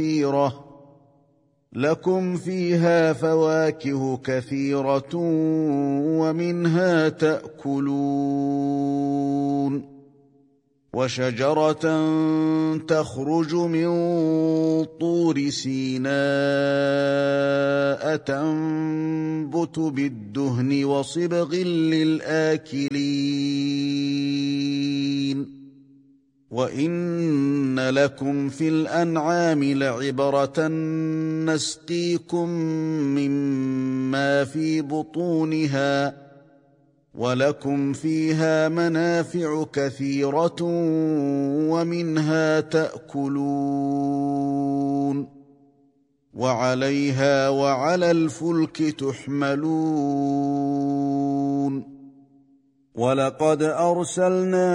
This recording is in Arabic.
كثيرة لكم فيها فواكه كثيرة ومنها تأكلون وشجرة تخرج من طور سيناء تنبت بالدهن وصبغ للآكلين وإن لكم في الأنعام لعبرة نسقيكم مما في بطونها ولكم فيها منافع كثيرة ومنها تأكلون وعليها وعلى الفلك تحملون ولقد أرسلنا